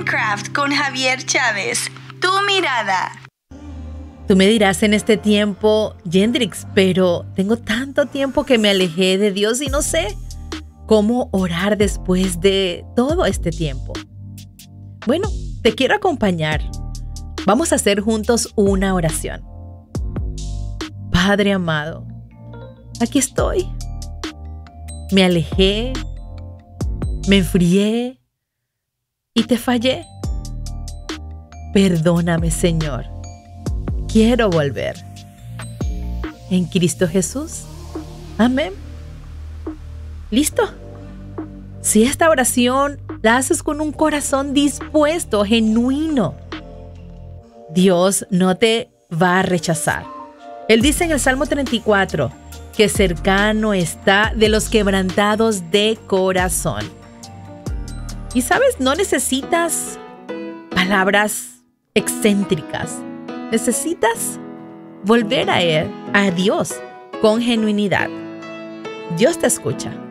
Craft con Javier Chávez. Tu mirada. Tú me dirás en este tiempo, Yendrix, pero tengo tanto tiempo que me alejé de Dios y no sé cómo orar después de todo este tiempo. Bueno, te quiero acompañar. Vamos a hacer juntos una oración. Padre amado, aquí estoy. Me alejé, me enfrié y te fallé. Perdóname, Señor. Quiero volver. En Cristo Jesús. Amén. ¿Listo? Si esta oración la haces con un corazón dispuesto, genuino, Dios no te va a rechazar. Él dice en el Salmo 34 que cercano está de los quebrantados de corazón. Y sabes, no necesitas palabras excéntricas. Necesitas volver a Él, a Dios, con genuinidad. Dios te escucha.